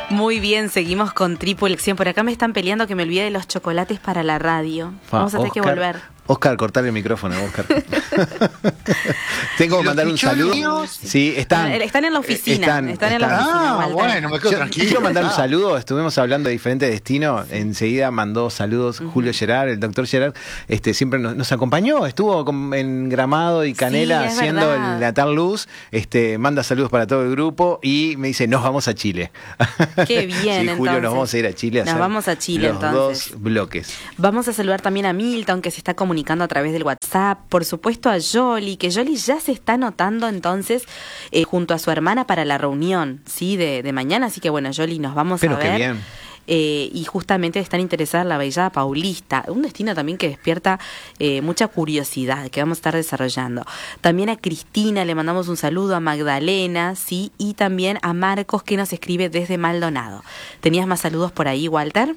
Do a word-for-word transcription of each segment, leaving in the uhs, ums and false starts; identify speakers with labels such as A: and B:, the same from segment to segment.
A: Muy bien, seguimos con Tripulación. Por acá me están peleando que me olvide de los chocolates para la radio.
B: Fa,
A: Vamos a tener
B: Oscar,
A: que volver.
B: Oscar, cortar el micrófono, Oscar. Tengo que mandar un saludo.
C: Míos?
B: Sí, están.
A: Están en la oficina.
B: Están,
A: Están, en
B: están.
A: la oficina.
C: Ah,
A: Walter.
C: bueno, me quedo
B: Yo
C: tranquilo.
B: quiero mandar un
C: Ah.
B: saludo. Estuvimos hablando de diferentes destinos. Enseguida mandó saludos
A: Uh-huh.
B: Julio Gerard, el doctor Gerard. Este, siempre nos, nos acompañó. Estuvo con- en Gramado y Canela
A: Sí, es
B: haciendo
A: verdad.
B: el Natal Luz. Este, manda saludos para todo el grupo y me dice: nos vamos a Chile.
A: Qué bien,
B: Sí, Julio,
A: entonces.
B: nos vamos a ir a Chile a
A: Nos
B: hacer
A: vamos a Chile,
B: los
A: entonces.
B: dos bloques.
A: Vamos a saludar también a Milton, que se está comunicando a través del WhatsApp. Por supuesto a Yoli, que Yoli ya se está anotando entonces eh, junto a su hermana para la reunión, ¿sí? De, de mañana. Así que bueno, Yoli, nos vamos
B: Pero
A: a
B: qué
A: ver.
B: bien.
A: Eh, y justamente están interesadas en la Bailada Paulista, un destino también que despierta eh, mucha curiosidad, que vamos a estar desarrollando. También a Cristina le mandamos un saludo, a Magdalena, sí, y también a Marcos, que nos escribe desde Maldonado. ¿Tenías más saludos por ahí, Walter?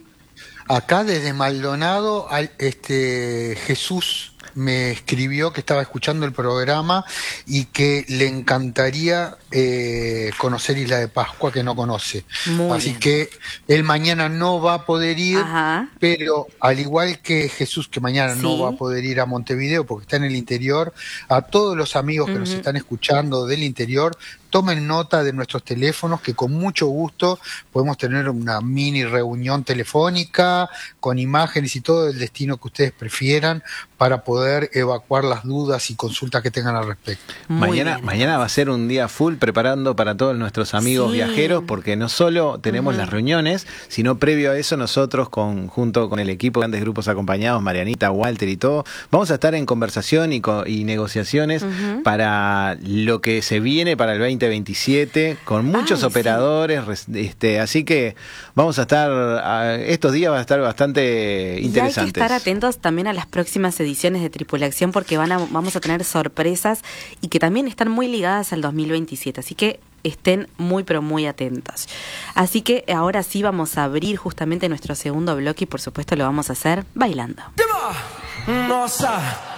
C: Acá desde Maldonado, al- este Jesús me escribió que estaba escuchando el programa y que le encantaría eh, conocer Isla de Pascua, que no conoce.
A: Muy
C: Así
A: bien.
C: que él mañana no va a poder ir,
A: Ajá.
C: pero al igual que Jesús, que mañana
A: Sí.
C: no va a poder ir a Montevideo porque está en el interior, a todos los amigos que nos
A: Ujú.
C: están escuchando del interior, tomen nota de nuestros teléfonos, que con mucho gusto podemos tener una mini reunión telefónica con imágenes y todo el destino que ustedes prefieran para poder evacuar las dudas y consultas que tengan al respecto.
A: Muy
B: Mañana,
A: bien,
B: mañana va a ser un día full preparando para todos nuestros amigos
A: Sí.
B: viajeros, porque no solo tenemos
A: Ujú.
B: las reuniones, sino previo a eso nosotros, con, junto con el equipo de grandes grupos acompañados, Marianita, Walter y todo, vamos a estar en conversación y, co- y negociaciones
A: Ujú.
B: para lo que se viene para el veinte veintisiete, con muchos
A: Ay,
B: operadores, res- este, así que vamos a estar, a- estos días van a estar bastante
A: Y hay
B: interesantes.
A: que estar atentos también a las próximas ediciones de Tripulación, porque van a, vamos a tener sorpresas y que también están muy ligadas al dos mil veintisiete, así que estén muy pero muy atentos. Así que ahora sí vamos a abrir justamente nuestro segundo bloque y por supuesto lo vamos a hacer bailando.
D: Nossa,